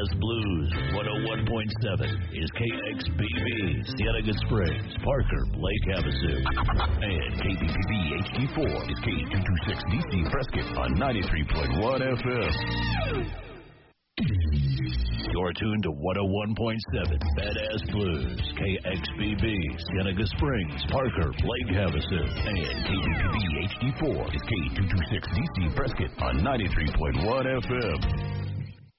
Badass Blues 101.7 is KXBB, Cienega Springs, Parker, Lake Havasu. And KPPB HD4 is K226DC Prescott on 93.1 FM. You're tuned to 101.7 Badass Blues, KXBB, Cienega Springs, Parker, Lake Havasu. And KPPB HD4 is K226DC Prescott on 93.1 FM.